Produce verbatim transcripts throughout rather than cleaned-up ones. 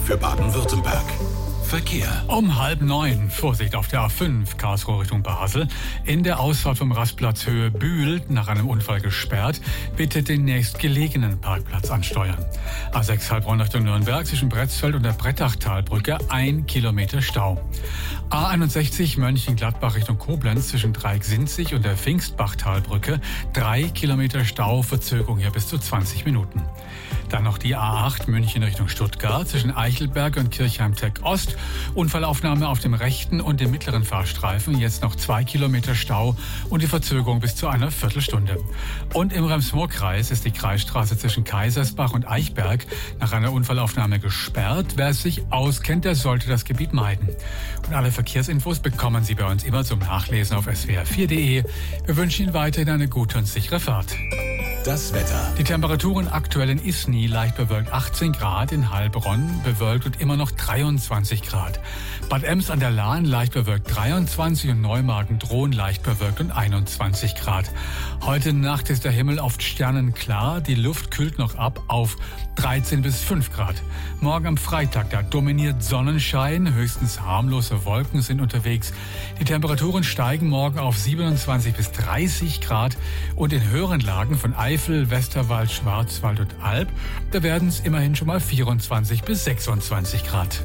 für Baden-Württemberg. Verkehr. Um halb neun, Vorsicht auf der A fünf, Karlsruhe Richtung Basel. In der Ausfahrt vom Rastplatz Höhe Bühl, nach einem Unfall gesperrt, bitte den nächstgelegenen Parkplatz ansteuern. A sechs Heilbronn Richtung Nürnberg, zwischen Bretzfeld und der Brettachtalbrücke, ein Kilometer Stau. A einundsechzig Mönchengladbach Richtung Koblenz, zwischen Dreieck-Sinzig und der Pfingstbachtalbrücke, drei Kilometer Stau, Verzögerung hier bis zu zwanzig Minuten. Dann noch die A acht München Richtung Stuttgart, zwischen Eichelberg und Kirchheim-Tech Ost. Unfallaufnahme auf dem rechten und dem mittleren Fahrstreifen. Jetzt noch zwei Kilometer Stau und die Verzögerung bis zu einer Viertelstunde. Und im Rems-Murr-Kreis ist die Kreisstraße zwischen Kaisersbach und Eichberg nach einer Unfallaufnahme gesperrt. Wer es sich auskennt, der sollte das Gebiet meiden. Und alle Verkehrsinfos bekommen Sie bei uns immer zum Nachlesen auf s w r vier punkt d e. Wir wünschen Ihnen weiterhin eine gute und sichere Fahrt. Das Wetter. Die Temperaturen aktuell in Isny leicht bewölkt achtzehn Grad, in Heilbronn bewölkt und immer noch dreiundzwanzig Grad. Bad Ems an der Lahn leicht bewölkt dreiundzwanzig und Neumagen-Drohn leicht bewölkt und einundzwanzig Grad. Heute Nacht ist der Himmel oft sternenklar, die Luft kühlt noch ab auf dreizehn bis fünf Grad. Morgen am Freitag, da dominiert Sonnenschein, höchstens harmlose Wolken sind unterwegs. Die Temperaturen steigen morgen auf siebenundzwanzig bis dreißig Grad und in höheren Lagen von Eifel, Westerwald, Schwarzwald und Alb, da werden es immerhin schon mal vierundzwanzig bis sechsundzwanzig Grad.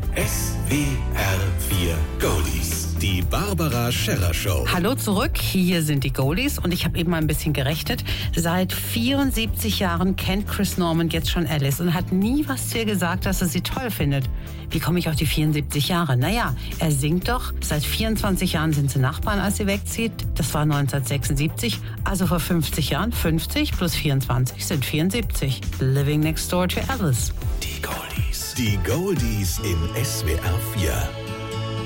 S W R vier Goldies. Die Barbara Scherrer Show. Hallo zurück, hier sind die Goldies und ich habe eben mal ein bisschen gerechnet. Seit vierundsiebzig Jahren kennt Chris Norman jetzt schon Alice und hat nie was zu ihr gesagt, dass er sie toll findet. Wie komme ich auf die vierundsiebzig Jahre? Naja, er singt doch. Seit vierundzwanzig Jahren sind sie Nachbarn, als sie wegzieht. Das war neunzehnhundertsechsundsiebzig, also vor fünfzig Jahren. fünfzig plus vierundzwanzig sind vierundsiebzig. Living next door to Alice. Die Goldies. Die Goldies im S W R vier.